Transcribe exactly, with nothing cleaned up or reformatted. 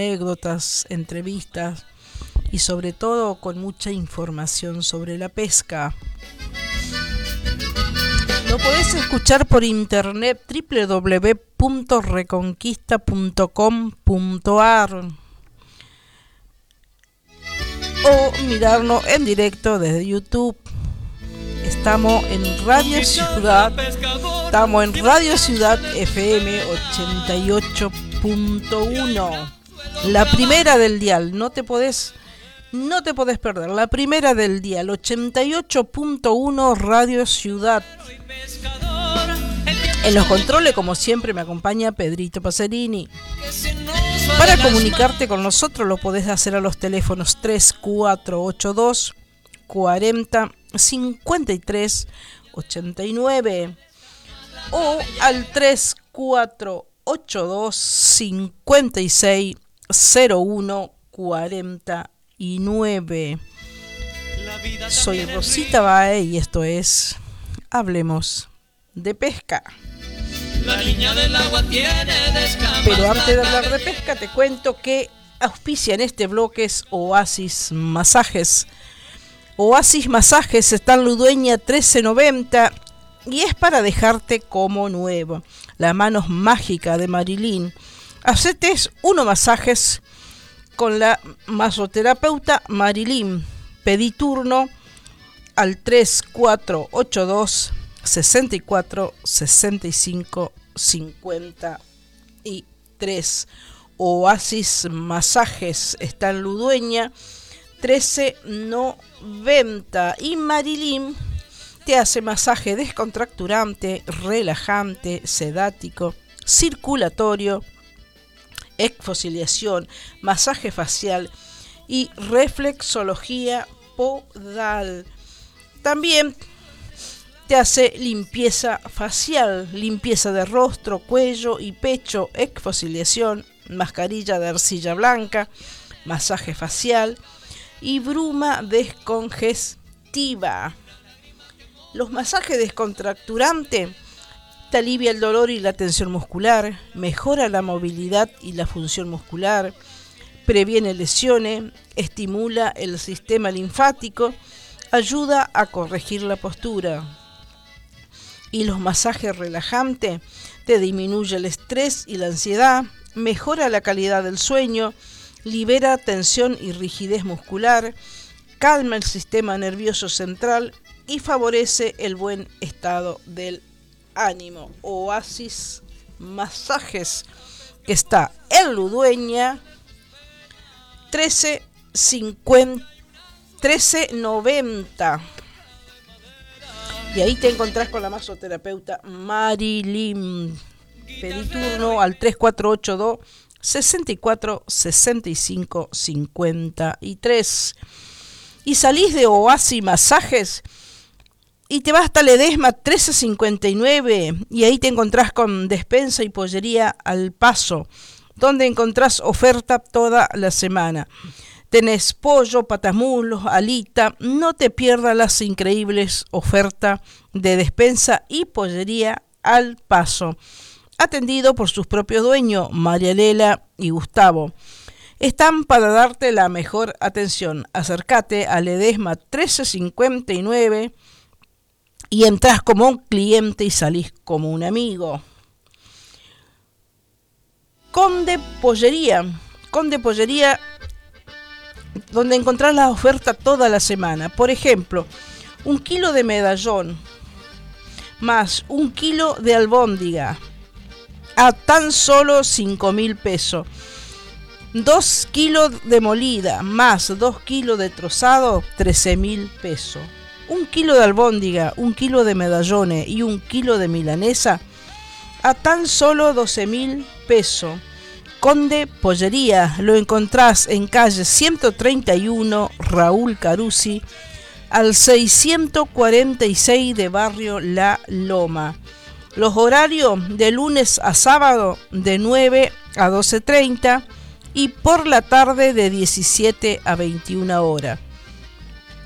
anécdotas, entrevistas y sobre todo con mucha información sobre la pesca. Lo podés escuchar por internet doble u doble u doble u punto reconquista punto com punto a r o mirarnos en directo desde YouTube. Estamos en Radio Ciudad, estamos en Radio Ciudad F M ochenta y ocho punto uno, la primera del dial. No te podés, no te podés perder, la primera del dial, ochenta y ocho punto uno Radio Ciudad. En los controles, como siempre, me acompaña Pedrito Pacerini. Para comunicarte con nosotros lo podés hacer a los teléfonos tres cuatro ocho dos cuarenta cincuenta y tres ochenta y nueve o al tres cuatro ocho dos cincuenta y seis cero uno cuarenta y nueve. Soy Rosita Bae y esto es Hablemos de Pesca. La niña del agua tiene descamas. Pero antes de hablar de pesca te cuento que auspician este bloque es Oasis Masajes. Oasis Masajes está en Ludueña trece noventa y es para dejarte como nuevo. Las manos mágicas de Marilyn. Hacete unos masajes con la masoterapeuta Marilyn. Pedí turno al tres cuatro ocho dos sesenta y cuatro sesenta y cinco cincuenta y tres. Oasis Masajes está en Ludueña trece noventa y Marilyn te hace masaje descontracturante, relajante, sedático, circulatorio, exfoliación, masaje facial y reflexología podal. También te hace limpieza facial, limpieza de rostro, cuello y pecho, exfoliación, mascarilla de arcilla blanca, masaje facial y bruma descongestiva. Los masajes descontracturantes te alivia el dolor y la tensión muscular, mejora la movilidad y la función muscular, previene lesiones, estimula el sistema linfático, ayuda a corregir la postura. Y los masajes relajantes te disminuye el estrés y la ansiedad, mejora la calidad del sueño, libera tensión y rigidez muscular, calma el sistema nervioso central y favorece el buen estado del ánimo. Oasis Masajes, que está en Ludueña trece noventa. Y ahí te encontrás con la masoterapeuta Marilyn. Pedí turno al tres cuatro ocho dos sesenta y cuatro sesenta y cinco cincuenta y tres. Y salís de Oasis Masajes y te vas hasta Ledesma trece cincuenta y nueve. Y ahí te encontrás con despensa y pollería Al Paso, donde encontrás oferta toda la semana. Tenés pollo, patamulos, alita. No te pierdas las increíbles ofertas de despensa y pollería Al Paso. Atendido por sus propios dueños, María Lela y Gustavo. Están para darte la mejor atención. Acércate a Ledesma trece cincuenta y nueve y entras como un cliente y salís como un amigo. Conde Pollería. Conde Pollería, donde encontrás la oferta toda la semana. Por ejemplo, un kilo de medallón más un kilo de albóndiga a tan solo cinco mil pesos. Dos kilos de molida más dos kilos de trozado, trece mil pesos. Un kilo de albóndiga, un kilo de medallones y un kilo de milanesa a tan solo doce mil pesos. Conde Pollería, lo encontrás en calle ciento treinta y uno, Raúl Carusi, al seiscientos cuarenta y seis de Barrio La Loma. Los horarios de lunes a sábado de nueve a doce treinta y por la tarde de diecisiete a veintiuna horas.